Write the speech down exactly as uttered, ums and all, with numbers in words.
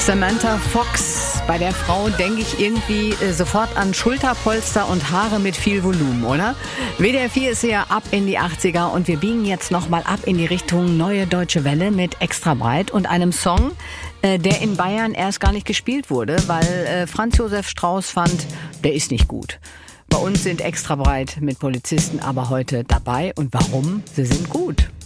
Samantha Fox. Bei der Frau denke ich irgendwie äh, sofort an Schulterpolster und Haare mit viel Volumen, oder? W D R vier ist ja ab in die achtziger und wir biegen jetzt nochmal ab in die Richtung Neue Deutsche Welle mit Extra breit und einem Song, äh, der in Bayern erst gar nicht gespielt wurde, weil äh, Franz Josef Strauß fand, der ist nicht gut. Bei uns sind Extra breit mit Polizisten aber heute dabei. Und warum? Sie sind gut.